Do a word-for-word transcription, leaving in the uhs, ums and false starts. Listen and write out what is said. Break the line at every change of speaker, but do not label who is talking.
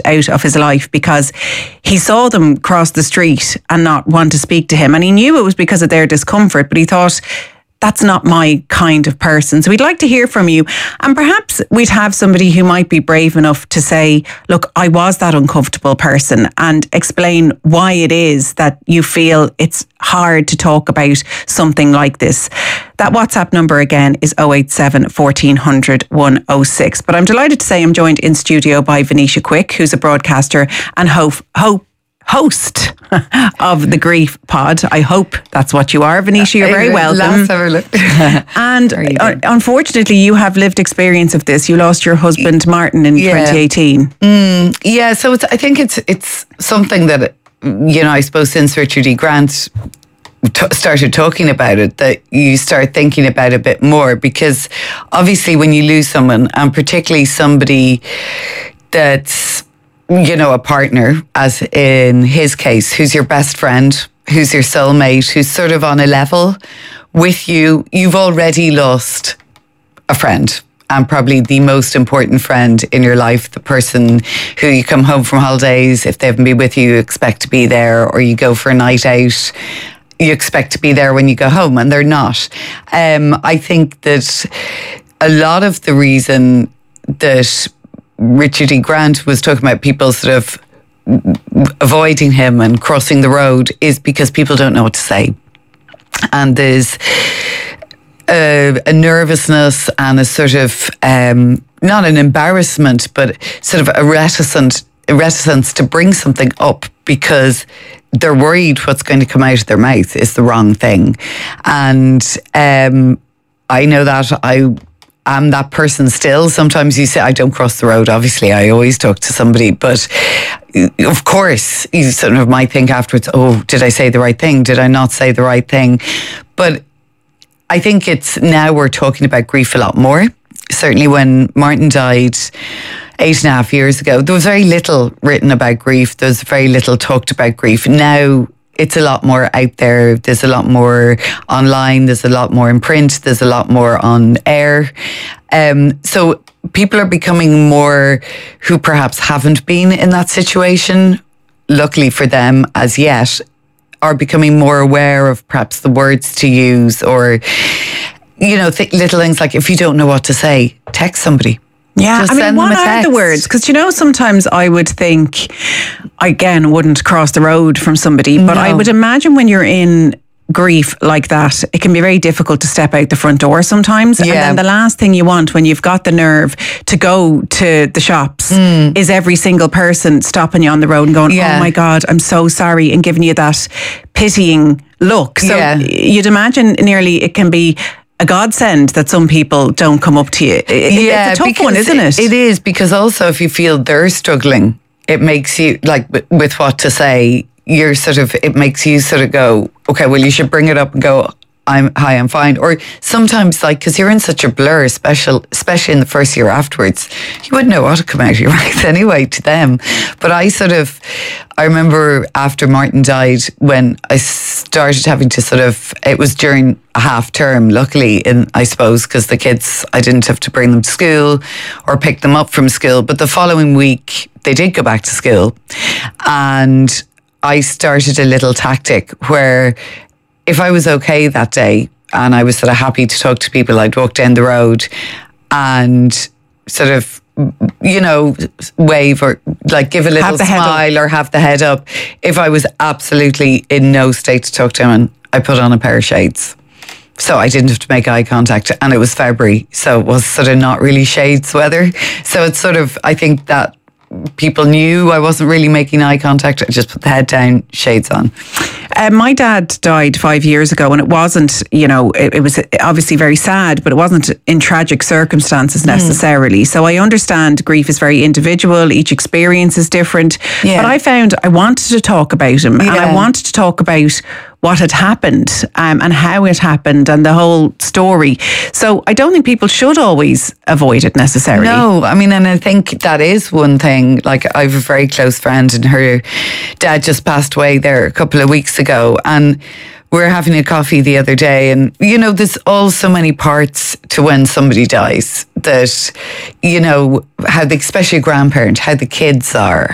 out of his life because he saw them cross the street and not want to speak to him. And he knew it was because of their discomfort, but he thought, that's not my kind of person. So we'd like to hear from you. And perhaps we'd have somebody who might be brave enough to say, look, I was that uncomfortable person, and explain why it is that you feel it's hard to talk about something like this. That WhatsApp number again is oh eight seven, fourteen hundred, one oh six. But I'm delighted to say I'm joined in studio by Venetia Quick, who's a broadcaster and hope, hope host of the Grief Pod. I hope that's what you are, Venetia. You're very welcome.
Last ever looked.
And uh, unfortunately, you have lived experience of this. You lost your husband, Martin, in
yeah.
twenty eighteen.
Mm, yeah, so it's, I think it's it's something that, you know, I suppose since Richard E. Grant T- started talking about it, that you start thinking about it a bit more, because obviously when you lose someone, and particularly somebody that's, you know, a partner, as in his case, who's your best friend, who's your soulmate, who's sort of on a level with you, you've already lost a friend, and probably the most important friend in your life, the person who you come home from holidays, if they haven't been with you, you expect to be there, or you go for a night out, you expect to be there when you go home, and they're not. Um, I think that a lot of the reason that Richard E. Grant was talking about people sort of avoiding him and crossing the road is because people don't know what to say. And there's a, a nervousness and a sort of, um, not an embarrassment, but sort of a reticent, a reticence to bring something up, because they're worried what's going to come out of their mouth is the wrong thing. And um, I know that I... I'm that person still. Sometimes you say, I don't cross the road. Obviously, I always talk to somebody. But of course, you sort of might think afterwards, oh, did I say the right thing? Did I not say the right thing? But I think it's now we're talking about grief a lot more. Certainly when Martin died eight and a half years ago, there was very little written about grief. There was very little talked about grief. Now, it's a lot more out there. There's a lot more online. There's a lot more in print. There's a lot more on air. Um, so people are becoming more, who perhaps haven't been in that situation, luckily for them as yet, are becoming more aware of perhaps the words to use, or, you know, th- little things like, if you don't know what to say, text somebody.
Yeah,
Just
I mean,
send
what
them a
are
text.
the words? Because, you know, sometimes I would think, I, again, wouldn't cross the road from somebody, but
No.
I would imagine when you're in grief like that, it can be very difficult to step out the front door sometimes.
Yeah.
And then the last thing you want when you've got the nerve to go to the shops mm. is every single person stopping you on the road and going,
Yeah.
oh my God, I'm so sorry, and giving you that pitying look. So
Yeah.
you'd imagine nearly it can be a godsend that some people don't come up to you. It,
yeah,
it's a tough
because
one, isn't it?
It is, because also if you feel they're struggling, it makes you, like, with what to say, you're sort of, it makes you sort of go, okay, well, you should bring it up and go, I'm hi, I'm fine. Or sometimes, like, because you're in such a blur, especially, especially in the first year afterwards, you wouldn't know what to come out of your mouth anyway to them. But I sort of, I remember after Martin died, when I started having to sort of, it was during a half term, luckily, in, I suppose, because the kids, I didn't have to bring them to school or pick them up from school. But the following week, they did go back to school. And I started a little tactic where, if I was okay that day and I was sort of happy to talk to people, I'd walk down the road and sort of, you know, wave or like give a little smile or have the head up. If I was absolutely in no state to talk to him, I put on a pair of shades. So I didn't have to make eye contact, and it was February, so it was sort of not really shades weather. So it's sort of, I think that people knew I wasn't really making eye contact. I just put the head down, shades on.
Uh, my dad died five years ago, and it wasn't, you know, it, it was obviously very sad, but it wasn't in tragic circumstances necessarily. Mm. So I understand grief is very individual. Each experience is different. Yeah. But I found I wanted to talk about him, yeah. and I wanted to talk about what had happened um, and how it happened and the whole story. So I don't think people should always avoid it necessarily.
No, I mean, and I think that is one thing. Like, I have a very close friend, and her dad just passed away there a couple of weeks ago, and we were having a coffee the other day, and, you know, there's all so many parts to when somebody dies that, you know, how the, especially a grandparent, how the kids are,